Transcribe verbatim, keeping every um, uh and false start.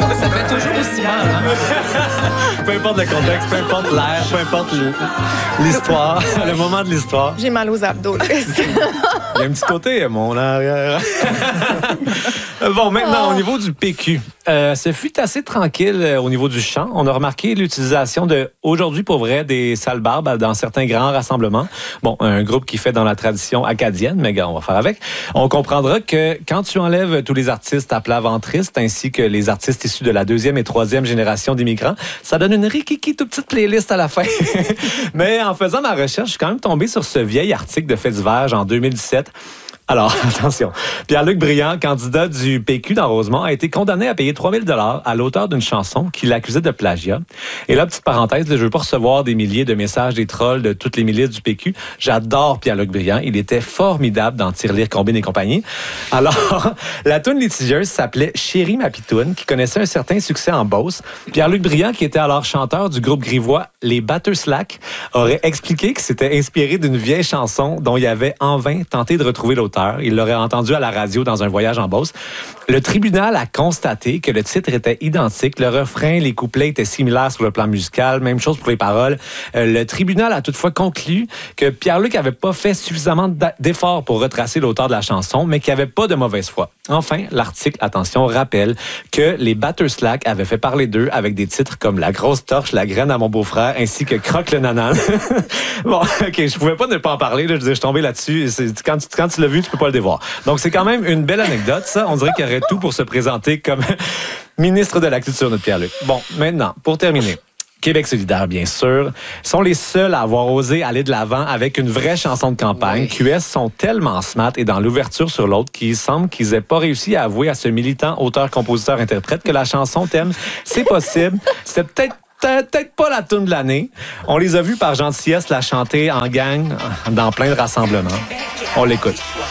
Ça fait toujours aussi mal. Hein? Peu importe le contexte, peu importe l'air, peu importe l'histoire, le moment de l'histoire. J'ai mal aux abdos. Il y a un petit côté, mon arrière. Bon, maintenant, au niveau du P Q, euh, ce fut assez tranquille euh, au niveau du chant. On a remarqué l'utilisation de, aujourd'hui pour vrai, des salbarbes dans certains grands rassemblements. Bon, un groupe qui fait dans la tradition acadienne, mais gars, on va faire avec. On comprendra que quand tu enlèves tous les artistes à plat ventriste, ainsi que les artistes issus de la deuxième et troisième génération d'immigrants, ça donne une rikiki toute petite playlist à la fin. Mais en faisant ma recherche, je suis quand même tombé sur ce vieil article de Fait divers en deux mille dix-sept. Alors, attention. Pierre-Luc Briand, candidat du P Q dans Rosemont, a été condamné à payer trois mille dollars à l'auteur d'une chanson qui l'accusait de plagiat. Et là, petite parenthèse, là, je veux pas recevoir des milliers de messages des trolls de toutes les milices du P Q. J'adore Pierre-Luc Briand. Il était formidable dans Tirelire, Combine et compagnie. Alors, la toune litigieuse s'appelait Chérie ma pitoune, qui connaissait un certain succès en Beauce. Pierre-Luc Briand, qui était alors chanteur du groupe grivois Les Batteurs Slack, aurait expliqué que c'était inspiré d'une vieille chanson dont il avait en vain tenté de retrouver l'auteur. Il l'aurait entendu à la radio dans un voyage en Beauce. Le tribunal a constaté que le titre était identique. Le refrain, les couplets étaient similaires sur le plan musical. Même chose pour les paroles. Euh, le tribunal a toutefois conclu que Pierre-Luc n'avait pas fait suffisamment d'efforts pour retracer l'auteur de la chanson, mais qu'il n'y avait pas de mauvaise foi. Enfin, l'article, attention, rappelle que les Batteurs Slack avaient fait parler d'eux avec des titres comme La grosse torche, La graine à mon beau-frère, ainsi que Croque le nanan. Bon, OK, je pouvais pas ne pas en parler. Là, je, je suis tombé là-dessus. C'est, quand tu, quand tu l'as vu, tu peux pas le dévoir. Donc, c'est quand même une belle anecdote, ça. On dirait qu'il y aurait tout pour se présenter comme ministre de la Culture, notre Pierre-Luc. Bon, maintenant, pour terminer. Québec solidaire, bien sûr, sont les seuls à avoir osé aller de l'avant avec une vraie chanson de campagne. Oui. Q S sont tellement smart et dans l'ouverture sur l'autre qu'il semble qu'ils n'aient pas réussi à avouer à ce militant auteur-compositeur-interprète que la chanson thème, c'est possible. C'était peut-être Peut-être pas la toune de l'année. On les a vus par gentillesse la chanter en gang dans plein de rassemblements. On l'écoute.